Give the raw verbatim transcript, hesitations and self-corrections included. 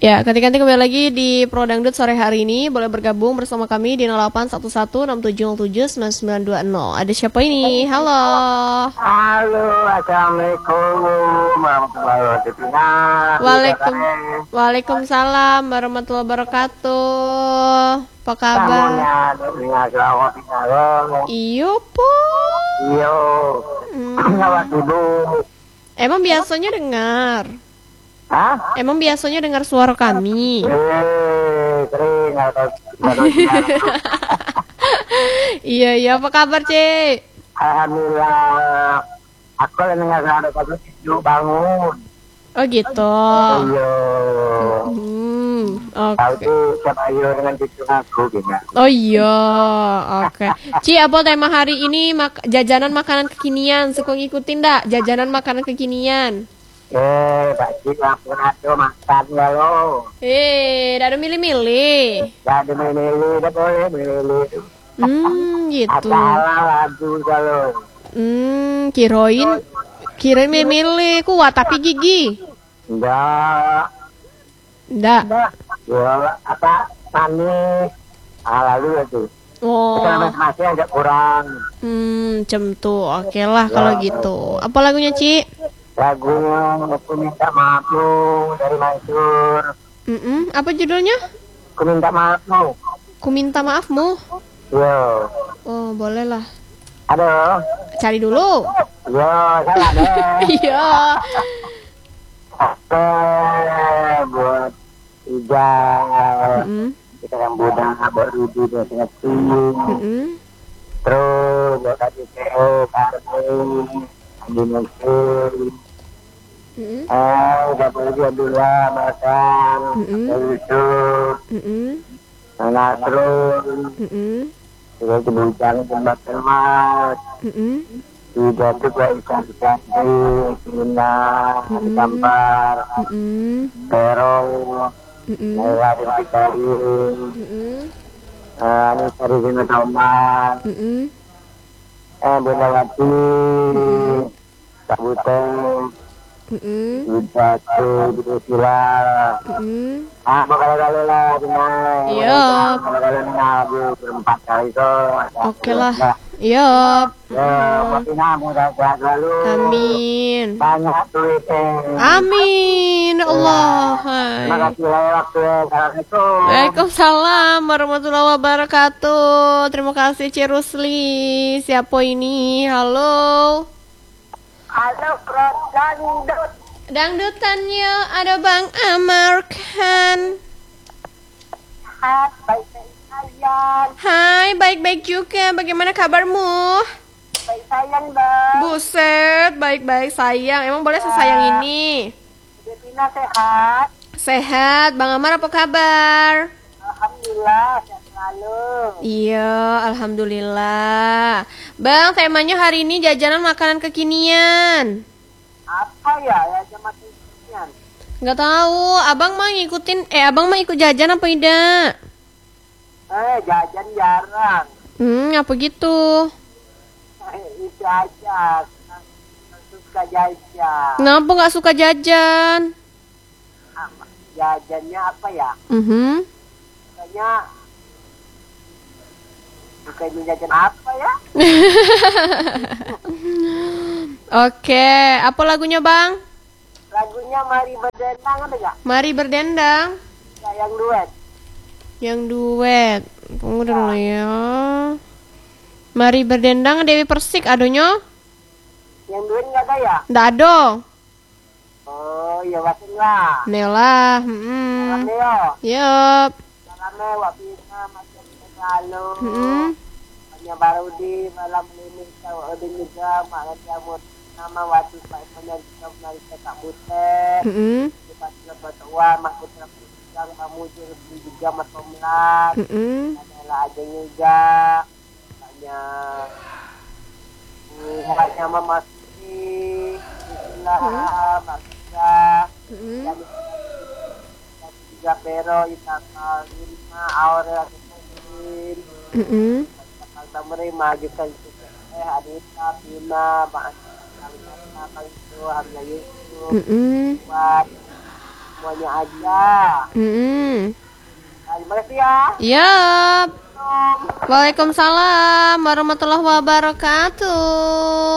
Ya, ketika-ketika kembali lagi di Pro Dangdut sore hari ini. Boleh bergabung bersama kami di nol delapan satu satu enam tujuh nol tujuh sembilan sembilan dua nol. Ada siapa ini? Halo. Halo, assalamualaikum warahmatullahi wabarakatuh. Waalaikum, Waalaikumsalam warahmatullahi wabarakatuh. Apa kabar? Iyo po. Iyo. Lawat Hmm. ibu. Emang biasanya dengar? Hah? Emang biasanya dengar suara kami? Eh, sering atau Iya, iya. Apa kabar, Cek? alhamdulillah. Aku yang dengar ada kasus tidur bangun. Oh gitu. Iyo. Hmm, Tahu oke. tuh siapa ayo dengan tidur aku gitu. Oh iya, oke. Ci, apa tema hari ini? Mak jajanan makanan kekinian. Suka ngikutin dak? Jajanan makanan kekinian. Eh, Pak Cik, langsung ada makan ya lo. Eh, dak ada milih-milih. Jadi milih, udah boleh milih. Hmm, gitu. Ada halal lagu kalau. Hmm, kirain kirain milih-milih kuat tapi gigi. Enggak. Ndak. Enggak. Ya, apa, manis. Ah, lalu itu. Oh. Kita masih agak kurang. Hmm, cem tuh. Oke lah kalau gitu. Apa lagunya, Ci? Lagunya Aku Minta Maaf Lu dari Mansur. Mm-mm, apa judulnya? Aku Minta Maaf Lu. Ku minta maafmu. Yo. Oh, boleh lah. Aduh. Cari dulu. Yo, salah deh. Iya. Oke, buat Ijal. Mm-mm, Kita yang budak, buat Rudi, buat Ngeting. mm-mm, Terus buat Kak Ceo, Karni, Andi Nusir. mm-mm, Eh, udah boleh dia dulu makan. Mm-mm. Yusuf, mm-mm, Nasrul. mm-mm, Juga kebuncang tempat termas. mm-mm, Juga juga ikan ikan di Cina, di Kampar, mm-mm, Terong, mm-mm, lewat di Pikari, mm-mm, ini dari sini Toman, mm-mm, eh Bunda Wati, Kabuteng, mm-mm, juga tuh di Sila. mm-mm. Ah, bakal-kali lah, Dinai. Iya. Bakal-kali ngabu berempat kali tuh. Oke lah. Iya. Ya, buat Dinamu sehat selalu. Amin. Banyak duitnya. Amin. Allah. Hai. Terima kasih ya waktu ya. Assalamualaikum. Waalaikumsalam warahmatullahi wabarakatuh. Terima kasih Cirusli. Siapa ini? Halo. Halo, Bro Dangdut. Dangdutannya ada Bang Amar Khan. Hai, baik-baik sayang. Hai, baik-baik juga. Bagaimana kabarmu? Baik sayang, Bang. Buset, baik-baik sayang. Emang boleh sesayang ini? Betina sehat. Sehat. Bang Amar apa kabar? Alhamdulillah, sehat selalu. Iya, alhamdulillah. Bang, temanya hari ini jajanan makanan kekinian. Apa ya, ya jam kekinian? Nggak tahu, abang mah ngikutin, eh abang mah ikut jajan apa tidak? Eh, jajan jarang. Hmm, apa gitu? Eh, itu aja. Senang suka jajan. Kenapa nggak suka jajan? Apa? Jajannya apa ya? Mhm. Kayaknya bukan jajan apa ya? Oke, apa lagunya bang? Lagunya Mari Berdendang ada gak? Mari berdendang. Ya, yang duet. Yang duet. Tunggu dulu ya. Mari berdendang Dewi Persik adonyo? Yang duet gak ada ya? Nggak ada. Oh, ya wasin lah. Nela. Salam Hmm. Leo. Yup. Salamnya Wapina macam lalu. Hmm. Hanya baru di malam ini tahu ada juga makan jamur nama waktu Pak Penyanyi Menarika Kak Butet. Hmm. Lepas lepas tua makut yang kamu juga Mas Omlan. Hmm. Adalah aja juga. Hanya hanya Mama Sri. Bismillah, Maksa. Hmm. Dan juga Pero, Itaka, Lima, Aurel, Kemudian. Hmm. Kang Tamri majukan juga. Eh, Anita, Pina, Mak Kang Nata, Kang Itu, Hamza Yusuf, Hmm. Buat, semuanya aja. Hmm. Nah, terima kasih ya. Yap. Assalamualaikum. Waalaikumsalam warahmatullahi wabarakatuh.